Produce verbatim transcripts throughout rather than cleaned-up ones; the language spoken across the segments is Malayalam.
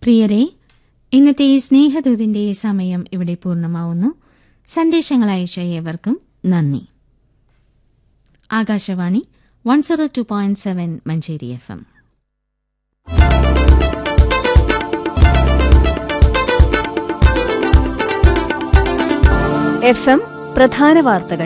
പ്രിയരെ, ഇന്നത്തെ ഈ സ്നേഹദൂതിന്റെ സമയം ഇവിടെ പൂർണ്ണമാവുന്നു. സന്ദേശങ്ങൾ അയച്ച ഏവർക്കും നന്ദി. Akashvani one zero two point seven Manjeri F M. F M പ്രധാന വാർത്തകൾ.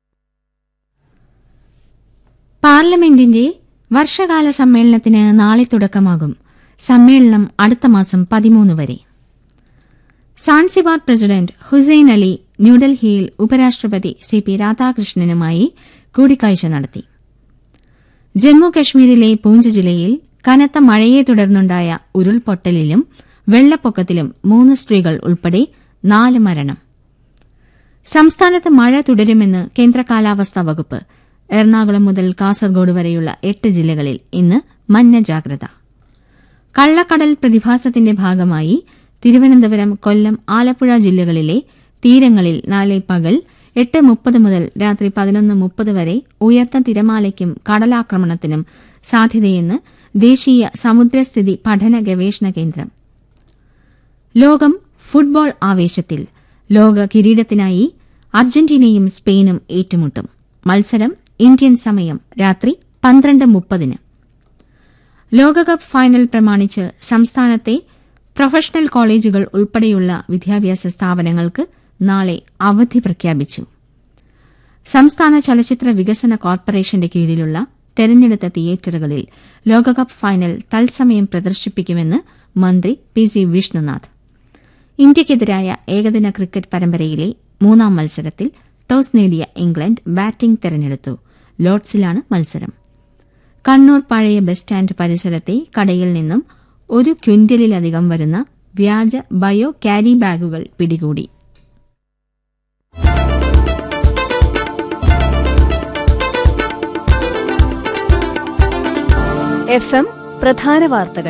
പാർലമെന്റിന്റെ വർഷകാല സമ്മേളനത്തിന് നാളെ തുടക്കമാകും. സമ്മേളനം അടുത്ത മാസം പതിമൂന്ന് വരെ. സാൻസിബാർ പ്രസിഡന്റ് ഹുസൈൻ അലി ന്യൂഡൽഹിയിൽ ഉപരാഷ്ട്രപതി സി പി രാധാകൃഷ്ണനുമായി കൂടിക്കാഴ്ച നടത്തി. ജമ്മു കശ്മീരിലെ പൂഞ്ച് ജില്ലയിൽ കനത്ത മഴയെ തുടർന്നുണ്ടായ ഉരുൾപൊട്ടലിലും വെള്ളപ്പൊക്കത്തിലും മൂന്ന് സ്ത്രീകൾ ഉൾപ്പെടെ നാല് മരണം. സംസ്ഥാനത്ത് മഴ തുടരുമെന്ന് കേന്ദ്ര കാലാവസ്ഥാ വകുപ്പ്. എറണാകുളം മുതൽ കാസർഗോഡ് വരെയുള്ള എട്ട് ജില്ലകളിൽ ഇന്ന് മഞ്ഞ ജാഗ്രത. കള്ളക്കടൽ പ്രതിഭാസത്തിന്റെ ഭാഗമായി തിരുവനന്തപുരം, കൊല്ലം, ആലപ്പുഴ ജില്ലകളിലെ തീരങ്ങളിൽ നാളെ പകൽ എട്ട് മുപ്പത് മുതൽ രാത്രി പതിനൊന്ന് മുപ്പത് വരെ ഉയർന്ന തിരമാലയ്ക്കും കടലാക്രമണത്തിനും സാധ്യതയെന്ന് ദേശീയ സമുദ്രസ്ഥിതി പഠന ഗവേഷണ കേന്ദ്രം. ലോകം ഫുട്ബോൾ ആവേശത്തിൽ. ലോക കിരീടത്തിനായി അർജന്റീനയും സ്പെയിനും ഏറ്റുമുട്ടും. മത്സരം ഇന്ത്യൻ സമയം രാത്രി പന്ത്രണ്ട് മുപ്പതിന്. ലോകകപ്പ് ഫൈനൽ പ്രമാണിച്ച് സംസ്ഥാനത്തെ പ്രൊഫഷണൽ കോളേജുകൾ ഉൾപ്പെടെയുള്ള വിദ്യാഭ്യാസ സ്ഥാപനങ്ങൾക്ക് നാളെ അവധി പ്രഖ്യാപിച്ചു. സംസ്ഥാന ചലച്ചിത്ര വികസന കോർപ്പറേഷന്റെ കീഴിലുള്ള തെരഞ്ഞെടുത്ത തിയേറ്ററുകളിൽ ലോകകപ്പ് ഫൈനൽ തത്സമയം പ്രദർശിപ്പിക്കുമെന്ന് മന്ത്രി പി സി വിഷ്ണുനാഥ്. ഇന്ത്യയ്ക്കെതിരായ ഏകദിന ക്രിക്കറ്റ് പരമ്പരയിലെ മൂന്നാം മത്സരത്തിൽ ടോസ് നേടിയ ഇംഗ്ലണ്ട് ബാറ്റിംഗ് തെരഞ്ഞെടുത്തു. ലോർഡ്സിലാണ് മത്സരം. കണ്ണൂർ പഴയ ബസ് സ്റ്റാൻഡ് പരിസരത്തെ കടയിൽ നിന്നും ഒരു ക്വിന്റലിലധികം വരുന്ന വ്യാജ ബയോ ക്യാരി ബാഗുകൾ പിടികൂടി. എഫ് എം പ്രധാന വാർത്തകൾ.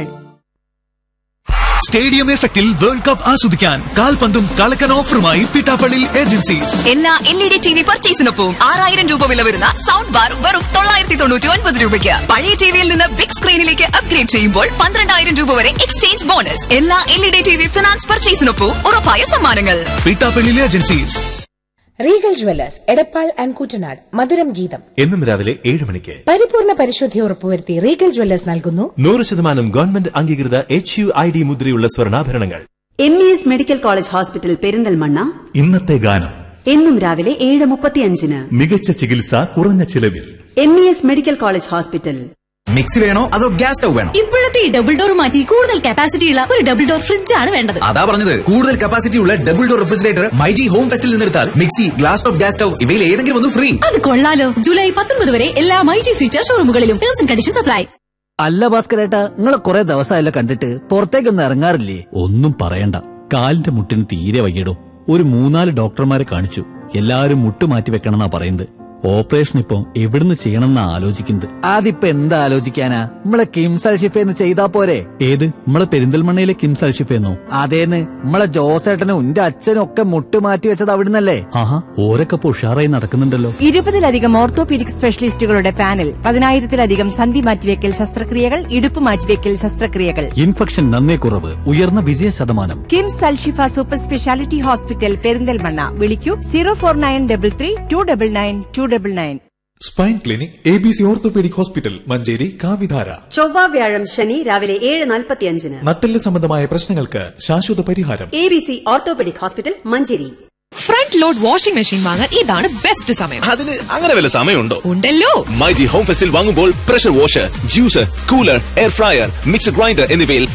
സ്റ്റേഡിയം എഫക്റ്റിൽ വേൾഡ് കപ്പ് ആസ്വദിക്കാൻ കാൽപന്തും കളക്കൻ ഓഫറുമായി പിട്ടാപ്പള്ളി ഏജൻസീസ്. എല്ലാ L E D T V പർച്ചേസിനൊപ്പം ആറായിരം രൂപ വില വരുന്ന സൗണ്ട് ബാർ വെറും തൊള്ളായിരത്തി തൊണ്ണൂറ്റി ഒൻപത് രൂപയ്ക്ക്. പഴയ ടിവിയിൽ നിന്ന് ബിഗ് സ്ക്രീനിലേക്ക് അപ്ഗ്രേഡ് ചെയ്യുമ്പോൾ പന്ത്രണ്ടായിരം രൂപ വരെ എക്സ്ചേഞ്ച് ബോണസ്. എല്ലാ L E D T V finance പർച്ചേസിനൊപ്പം ഉറപ്പായ സമ്മാനങ്ങൾ. Pittappilly agencies. Regal Jewellers Edappal and Kuttanad. മധുരം ഗീതം എന്നും രാവിലെ ഏഴ് മണിക്ക്. പരിപൂർണ പരിശുദ്ധി ഉറപ്പുവരുത്തി റീഗൽ ജ്വല്ലേഴ്സ് നൽകുന്നു നൂറ് ശതമാനം ഗവൺമെന്റ് അംഗീകൃത എച്ച് യു ഐ ഡി മുദ്രയുള്ള സ്വർണ്ണാഭരണങ്ങൾ. M E S medical college hospital Perinthalmanna. ഇന്നത്തെ ഗാനം എന്നും രാവിലെ ഏഴ് മുപ്പത്തിയഞ്ചിന്. മികച്ച ചികിത്സ കുറഞ്ഞ ചിലവിൽ. M E S medical college hospital. Mixie വേണോ അതോ ഗ്യാസ് സ്റ്റവ് വേണോ? ഇപ്പോഴത്തെ ഈ ഡബിൾ ഡോർ മാറ്റി കൂടുതൽ കപ്പാസിറ്റി ഉള്ള ഒരു ഡബിൾ ഡോർ ഫ്രിഡ്ജ് ആണ് വേണ്ടത്. അതാ പറഞ്ഞത്, കൂടുതൽ കപ്പാസിറ്റി ഉള്ള double door refrigerator myG home ഫെസ്റ്റിൽ നിന്നെടുത്താൽ mixie, glass top, gas stove ഇവയിൽ ഏതെങ്കിലും ഒന്ന് ഫ്രീ. അത് കൊള്ളാലോ. ജൂലൈ പത്തൊൻപത് വരെ എല്ലാ myG future ഷോറൂമുകളിലും terms and conditions apply. അല്ല ഭാസ്കരേട്ടാ, നിങ്ങളെ കുറെ ദിവസമായല്ലോ കണ്ടിട്ട്, പുറത്തേക്കൊന്നും ഇറങ്ങാറില്ലേ? ഒന്നും പറയണ്ട, കാലിന്റെ മുട്ടിന് തീരെ വയ്യടോ. ഒരു മൂന്നാല് ഡോക്ടർമാരെ കാണിച്ചു. എല്ലാരും മുട്ടുമാറ്റി വെക്കണമെന്നാ പറയുന്നത്. ഓപ്പറേഷൻ ഇപ്പൊ എവിടുന്ന് ചെയ്യണമെന്നാ ആലോചിക്കുന്നത്. അതിപ്പോ എന്താ ആലോചിക്കാനാ, നമ്മളെ കിംസ് അൽഷിഫേന്ന് ചെയ്താ പോരെ? ഏത്, നമ്മളെ പെരിന്തൽമണ്ണയിലെ കിംസ് അൽഷിഫേന്നോ? അതേന്ന്, നമ്മളെ ജോസേട്ടനും എന്റെ അച്ഛനും ഒക്കെ മുട്ടുമാറ്റി വെച്ചത് അവിടുന്നല്ലേ? ആഹാ, ഓരൊക്കെ ഉഷാറായി നടക്കുന്നുണ്ടല്ലോ. ഇരുപതിലധികം ഓർത്തോപീഡിക് സ്പെഷ്യലിസ്റ്റുകളുടെ പാനൽ, പതിനായിരത്തിലധികം സന്ധി മാറ്റിവെക്കൽ ശസ്ത്രക്രിയകൾ, ഇടുപ്പ് മാറ്റിവെക്കൽ ശസ്ത്രക്രിയകൾ. ഇൻഫെക്ഷൻ നന്നേ കുറവ്, ഉയർന്ന വിജയ ശതമാനം. KIMS Alshifa super speciality hospital Perinthalmanna. വിളിക്കൂ zero four nine double three to double nine to double nine. Spine clinic A B C orthopaedic hospital Manjeri കാവിധാര. ചൊവ്വ വ്യാഴം ശനി രാവിലെ ഏഴ് നാൽപ്പത്തിയഞ്ചിന്. നട്ടെല്ല് സംബന്ധമായ പ്രശ്നങ്ങൾക്ക് ശാശ്വത പരിഹാരം. A B C orthopaedic hospital Manjeri. Front load washing machine വാങ്ങാൻ ഇതാണ് ബെസ്റ്റ് സമയം. അതിന് അങ്ങനെ വല്ല സമയമുണ്ടോ? ഉണ്ടല്ലോ. മൈജി ഹോം ഫെസ്റ്റിൽ വാങ്ങുമ്പോൾ pressure washer, juicer, cooler, air fryer, mixer grinder എന്നിവയിൽ